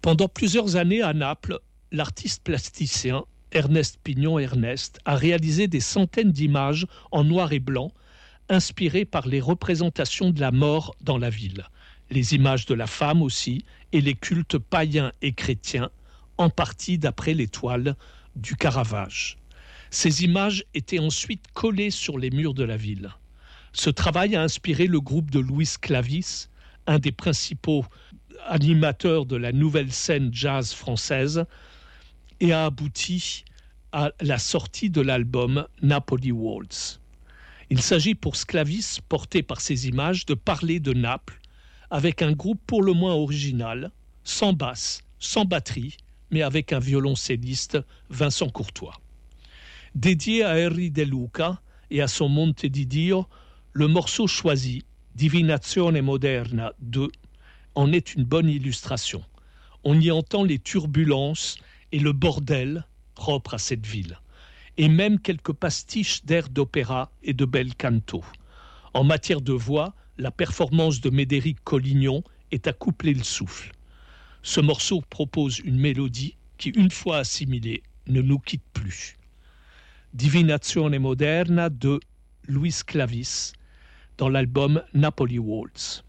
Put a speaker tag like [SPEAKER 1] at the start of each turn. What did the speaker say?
[SPEAKER 1] Pendant plusieurs années à Naples, l'artiste plasticien Ernest Pignon-Ernest a réalisé des centaines d'images en noir et blanc, inspirées par les représentations de la mort dans la ville, les images de la femme aussi, et les cultes païens et chrétiens, en partie d'après les toiles du Caravage. Ces images étaient ensuite collées sur les murs de la ville. Ce travail a inspiré le groupe de Luis Clavis, un des principaux animateurs de la nouvelle scène jazz française, et a abouti à la sortie de l'album Napoli Waltz. Il s'agit pour Sclavis, porté par ces images, de parler de Naples avec un groupe pour le moins original, sans basse, sans batterie, mais avec un violoncelliste, Vincent Courtois. Dédié à Henry De Luca et à son Monte di Dio, le morceau choisi, Divinazione Moderna 2, en est une bonne illustration. On y entend les turbulences et le bordel propre à cette ville, et même quelques pastiches d'airs d'opéra et de bel canto. En matière de voix, la performance de Médéric Collignon est à coupler le souffle. Ce morceau propose une mélodie qui, une fois assimilée, ne nous quitte plus. Divinazione Moderna de Luis Clavis dans l'album Napoli Waltz.